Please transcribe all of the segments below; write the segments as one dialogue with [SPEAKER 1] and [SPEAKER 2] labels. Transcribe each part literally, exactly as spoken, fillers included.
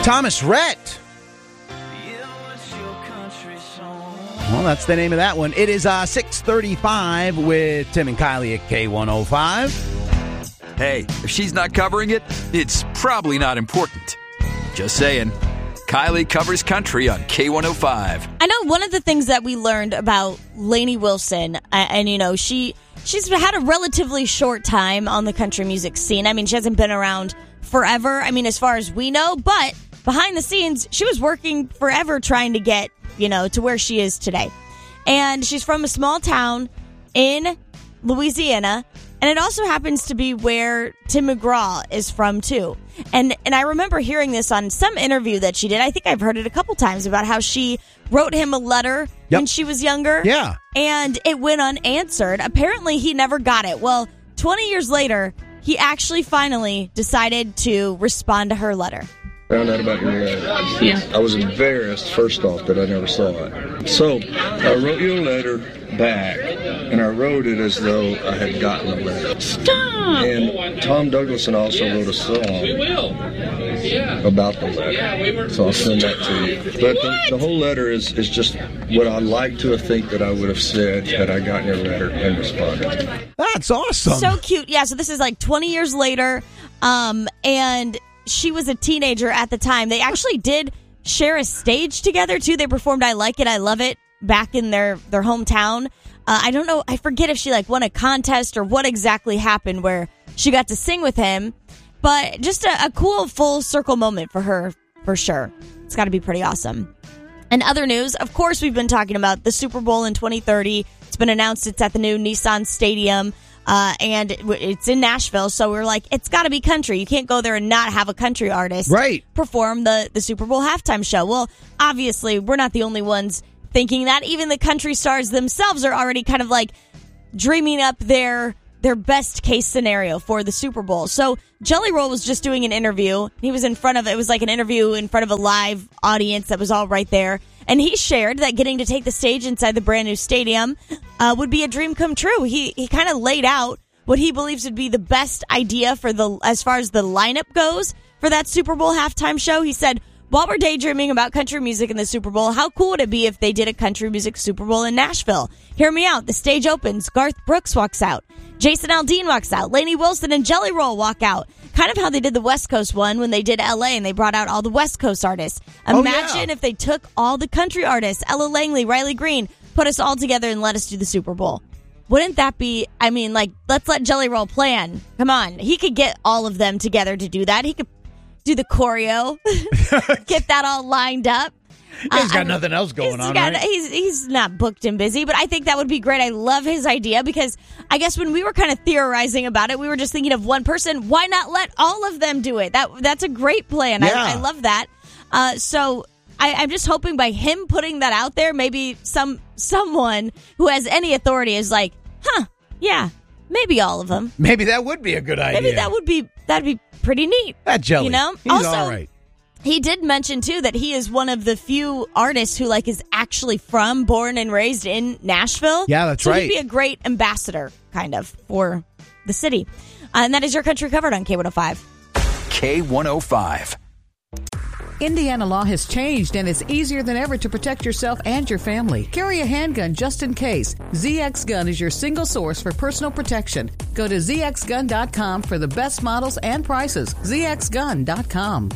[SPEAKER 1] Thomas Rhett. Well, that's the name of that one. It is uh, six thirty-five with Tim and Kylie at K one oh five.
[SPEAKER 2] Hey, if she's not covering it, it's probably not important. Just saying. Kylie covers country on K one oh five.
[SPEAKER 3] I know one of the things that we learned about Lainey Wilson, and, and you know, she she's had a relatively short time on the country music scene. I mean, she hasn't been around forever, I mean, as far as we know, but behind the scenes, she was working forever trying to get, you know, to where she is today. And she's from a small town in Louisiana, and it also happens to be where Tim McGraw is from, too. And and I remember hearing this on some interview that she did. I think I've heard it a couple times about how she wrote him a letter yep. when she was younger.
[SPEAKER 1] Yeah.
[SPEAKER 3] And it went unanswered. Apparently, he never got it. Well, twenty years later, he actually finally decided to respond to her letter.
[SPEAKER 4] Found out about your letter.
[SPEAKER 3] Yeah.
[SPEAKER 4] I was embarrassed, first off, that I never saw it. So, I wrote you a letter back, and I wrote it as though I had gotten a letter.
[SPEAKER 3] Stop!
[SPEAKER 4] And Tom Douglason also wrote a song about the letter. So I'll send that to you. But the, the whole letter is, is just what I like to think that I would have said had I gotten your letter and responded.
[SPEAKER 1] That's awesome.
[SPEAKER 3] So cute. Yeah, so this is like twenty years later, um, and she was a teenager at the time. They actually did share a stage together, too. They performed I Like It, I Love It back in their, their hometown. Uh, I don't know. I forget if she like won a contest or what exactly happened where she got to sing with him. But just a, a cool full circle moment for her, for sure. It's got to be pretty awesome. And other news, of course, we've been talking about the Super Bowl in twenty thirty. It's been announced it's at the new Nissan Stadium. Uh, and it's in Nashville, so we're like, it's got to be country. You can't go there and not have a country artist
[SPEAKER 1] right.
[SPEAKER 3] perform the, the Super Bowl halftime show. Well, obviously, we're not the only ones thinking that. Even the country stars themselves are already kind of like dreaming up their their best case scenario for the Super Bowl. So Jelly Roll was just doing an interview. He was in front of, it was like an interview in front of a live audience that was all right there. And he shared that getting to take the stage inside the brand new stadium uh, would be a dream come true. He he kind of laid out what he believes would be the best idea for the as far as the lineup goes for that Super Bowl halftime show. He said, while we're daydreaming about country music in the Super Bowl, how cool would it be if they did a country music Super Bowl in Nashville? Hear me out. The stage opens. Garth Brooks walks out. Jason Aldean walks out. Lainey Wilson and Jelly Roll walk out. Kind of how they did the West Coast one when they did L A and they brought out all the West Coast artists. Imagine
[SPEAKER 1] oh, yeah.
[SPEAKER 3] if they took all the country artists, Ella Langley, Riley Green, put us all together and let us do the Super Bowl. Wouldn't that be, I mean, like, let's let Jelly Roll plan. Come on. He could get all of them together to do that. He could do the choreo, get that all lined up.
[SPEAKER 1] Yeah, he's got
[SPEAKER 3] uh,
[SPEAKER 1] nothing else going on,
[SPEAKER 3] got,
[SPEAKER 1] right?
[SPEAKER 3] He's, he's not booked and busy, but I think that would be great. I love his idea because I guess when we were kind of theorizing about it, we were just thinking of one person. Why not let all of them do it? That That's a great plan.
[SPEAKER 1] Yeah.
[SPEAKER 3] I, I love that. Uh, so I, I'm just hoping by him putting that out there, maybe some someone who has any authority is like, huh, yeah, maybe all of them.
[SPEAKER 1] Maybe that would be a good idea.
[SPEAKER 3] Maybe that would be, that'd be pretty neat.
[SPEAKER 1] That Jelly.
[SPEAKER 3] You know?
[SPEAKER 1] He's
[SPEAKER 3] also,
[SPEAKER 1] all right.
[SPEAKER 3] He did mention, too, that he is one of the few artists who, like, is actually from, born and raised in Nashville.
[SPEAKER 1] Yeah, that's
[SPEAKER 3] so
[SPEAKER 1] right.
[SPEAKER 3] So he'd be a great ambassador, kind of, for the city. Uh, and that is your country covered on K one oh five.
[SPEAKER 2] K one oh five.
[SPEAKER 5] Indiana law has changed, and it's easier than ever to protect yourself and your family. Carry a handgun just in case. Z X Gun is your single source for personal protection. Go to Z X gun dot com for the best models and prices. Z X gun dot com.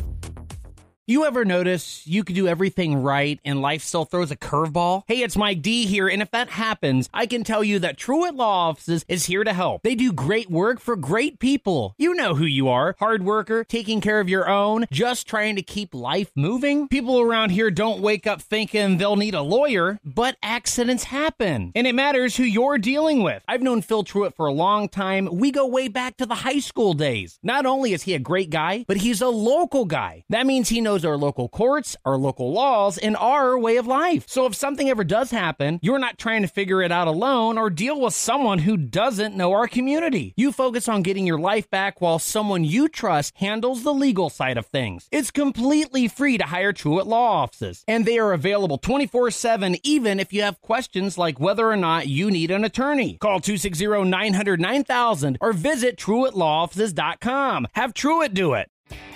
[SPEAKER 6] You ever notice you could do everything right and life still throws a curveball? Hey, it's Mike D here, and if that happens, I can tell you that Truett Law Offices is here to help. They do great work for great people. You know who you are. Hard worker, taking care of your own, just trying to keep life moving. People around here don't wake up thinking they'll need a lawyer, but accidents happen. And it matters who you're dealing with. I've known Phil Truett for a long time. We go way back to the high school days. Not only is he a great guy, but he's a local guy. That means he knows our local courts, our local laws, and our way of life. So if something ever does happen, you're not trying to figure it out alone or deal with someone who doesn't know our community. You focus on getting your life back while someone you trust handles the legal side of things. It's completely free to hire Truett Law Offices, and they are available twenty-four seven even if you have questions like whether or not you need an attorney. Call two six zero, nine hundred, nine thousand or visit Truett Law Offices dot com. Have Truett do it.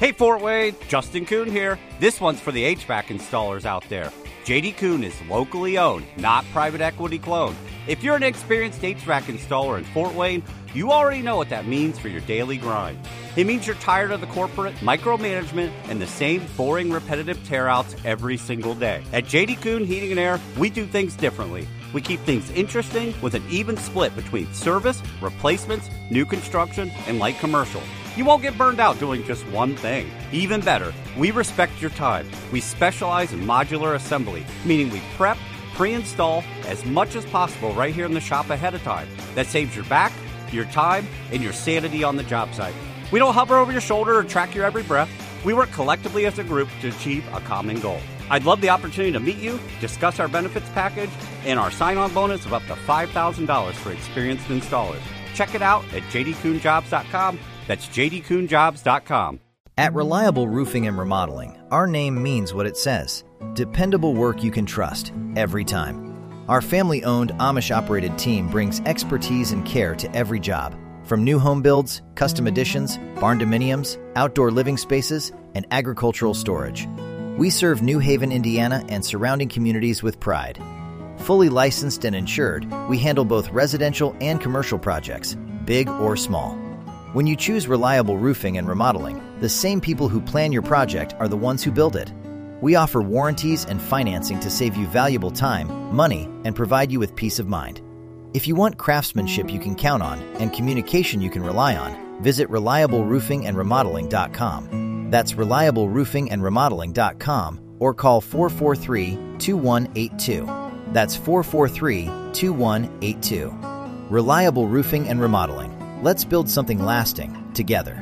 [SPEAKER 7] Hey Fort Wayne, Justin Kuhn here. This one's for the H V A C installers out there. J D Kuhn is locally owned, not private equity cloned. If you're an experienced H V A C installer in Fort Wayne, you already know what that means for your daily grind. It means you're tired of the corporate micromanagement and the same boring, repetitive tear-outs every single day. At J D Kuhn Heating and Air, we do things differently. We keep things interesting with an even split between service, replacements, new construction, and light commercial. You won't get burned out doing just one thing. Even better, we respect your time. We specialize in modular assembly, meaning we prep, pre-install as much as possible right here in the shop ahead of time. That saves your back, your time, and your sanity on the job site. We don't hover over your shoulder or track your every breath. We work collectively as a group to achieve a common goal. I'd love the opportunity to meet you, discuss our benefits package, and our sign-on bonus of up to five thousand dollars for experienced installers. Check it out at j d kuhn jobs dot com. That's j d kuhn jobs dot com.
[SPEAKER 8] At Reliable Roofing and Remodeling, our name means what it says. Dependable work you can trust, every time. Our family-owned, Amish-operated team brings expertise and care to every job. From new home builds, custom additions, barn dominiums, outdoor living spaces, and agricultural storage. We serve New Haven, Indiana, and surrounding communities with pride. Fully licensed and insured, we handle both residential and commercial projects, big or small. When you choose Reliable Roofing and Remodeling, the same people who plan your project are the ones who build it. We offer warranties and financing to save you valuable time, money, and provide you with peace of mind. If you want craftsmanship you can count on and communication you can rely on, visit reliable roofing and remodeling dot com. That's reliable roofing and remodeling dot com or call four four three, two one eight two. That's four four three, two one eight two. Reliable Roofing and Remodeling. Let's build something lasting together.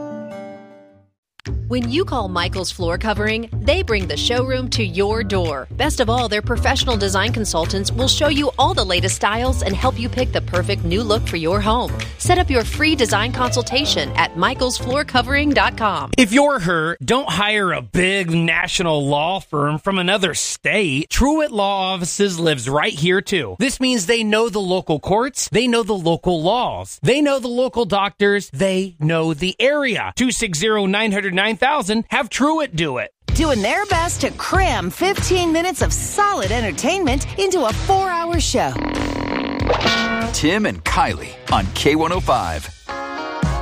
[SPEAKER 9] When you call Michael's Floor Covering, they bring the showroom to your door. Best of all, their professional design consultants will show you all the latest styles and help you pick the perfect new look for your home. Set up your free design consultation at michaels floor covering dot com.
[SPEAKER 6] If you're her, don't hire a big national law firm from another state. Truett Law Offices lives right here, too. This means they know the local courts, they know the local laws, they know the local doctors, they know the area. two six zero, nine hundred nine thousand, have Truett do it.
[SPEAKER 10] Doing their best to cram fifteen minutes of solid entertainment into a four-hour show.
[SPEAKER 2] Tim and Kylie on K one oh five.